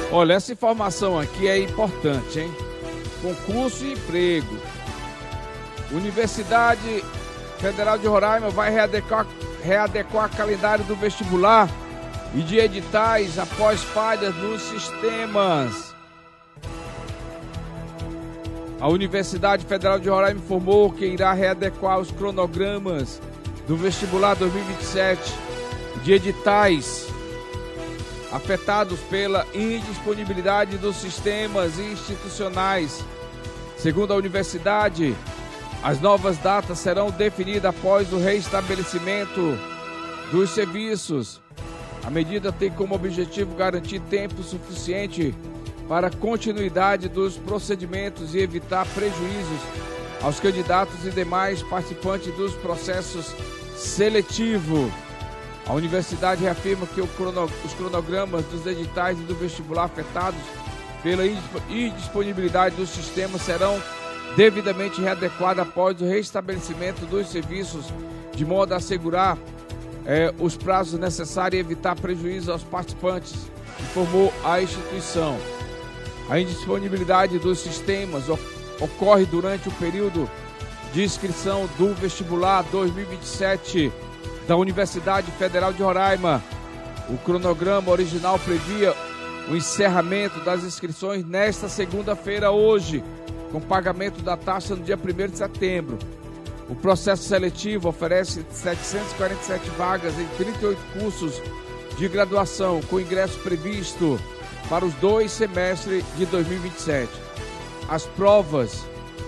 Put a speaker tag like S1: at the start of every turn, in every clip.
S1: Olha, essa informação aqui é importante, hein? Concurso e emprego. Universidade Federal de Roraima vai readequar o calendário do vestibular e de editais após falhas nos sistemas. A Universidade Federal de Roraima informou que irá readequar os cronogramas do vestibular 2027 de editais afetados pela indisponibilidade dos sistemas institucionais. Segundo a universidade, as novas datas serão definidas após o reestabelecimento dos serviços. A medida tem como objetivo garantir tempo suficiente para a continuidade dos procedimentos e evitar prejuízos aos candidatos e demais participantes dos processos seletivos. A universidade reafirma que os cronogramas dos editais e do vestibular afetados pela indisponibilidade dos sistemas serão devidamente readequados após o restabelecimento dos serviços, de modo a assegurar os prazos necessários e evitar prejuízo aos participantes, informou a instituição. A indisponibilidade dos sistemas ocorre durante o período de inscrição do vestibular 2027 da Universidade Federal de Roraima. O cronograma original previa o encerramento das inscrições nesta segunda-feira, hoje, com pagamento da taxa no dia 1º de setembro. O processo seletivo oferece 747 vagas em 38 cursos de graduação, com ingresso previsto para os 2 semestres de 2027. As provas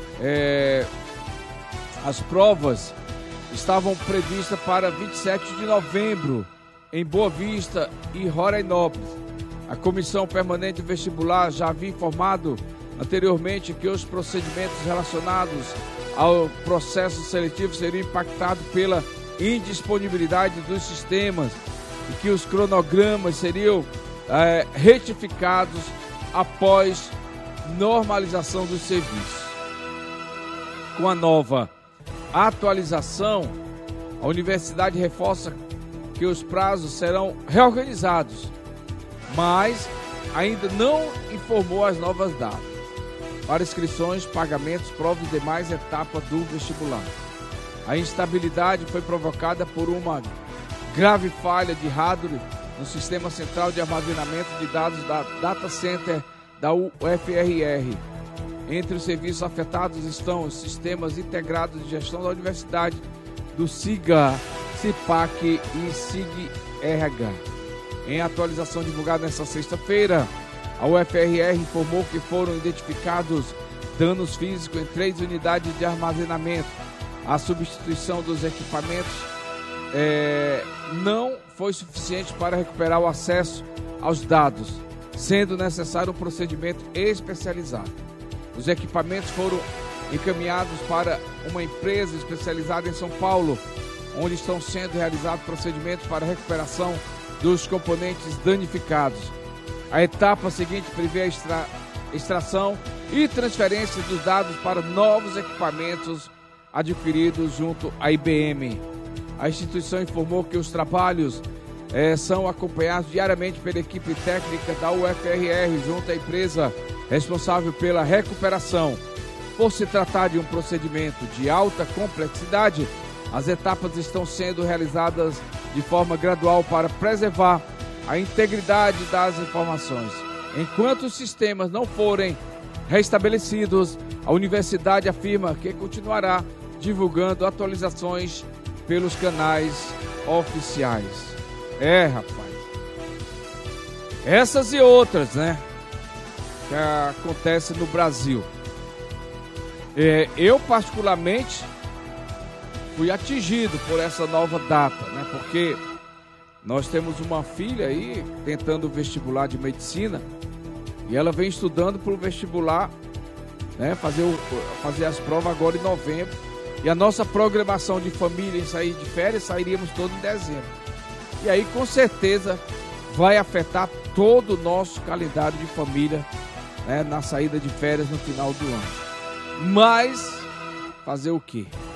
S1: estavam previstas para 27 de novembro, em Boa Vista e Rorainópolis. A Comissão Permanente Vestibular já havia informado anteriormente que os procedimentos relacionados ao processo seletivo seriam impactados pela indisponibilidade dos sistemas e que os cronogramas seriam retificados após normalização dos serviços. Com a nova atualização, a universidade reforça que os prazos serão reorganizados, mas ainda não informou as novas datas para inscrições, pagamentos, provas e demais etapas do vestibular. A instabilidade foi provocada por uma grave falha de hardware no Sistema Central de Armazenamento de Dados da Data Center da UFRR. Entre os serviços afetados estão os sistemas integrados de gestão da universidade, do SIGA, CIPAC e SIG-RH. Em atualização divulgada nesta sexta-feira, a UFRR informou que foram identificados danos físicos em 3 unidades de armazenamento. A substituição dos equipamentos não foi suficiente para recuperar o acesso aos dados, sendo necessário um procedimento especializado. Os equipamentos foram encaminhados para uma empresa especializada em São Paulo, onde estão sendo realizados procedimentos para a recuperação dos componentes danificados. A etapa seguinte prevê a extração e transferência dos dados para novos equipamentos adquiridos junto à IBM. A instituição informou que os trabalhos são acompanhados diariamente pela equipe técnica da UFRR junto à empresa responsável pela recuperação. Por se tratar de um procedimento de alta complexidade, as etapas estão sendo realizadas de forma gradual para preservar a integridade das informações. Enquanto os sistemas não forem restabelecidos, a universidade afirma que continuará divulgando atualizações pelos canais oficiais. Rapaz. Essas e outras, né? Que acontecem no Brasil. Eu, particularmente, fui atingido por essa nova data, né? Porque nós temos uma filha aí tentando o vestibular de medicina e ela vem estudando para o vestibular, né? Fazer as provas agora em novembro. E a nossa programação de família em sair de férias, sairíamos todos em dezembro. E aí, com certeza, vai afetar todo o nosso calendário de família, né, na saída de férias no final do ano. Mas, fazer o quê?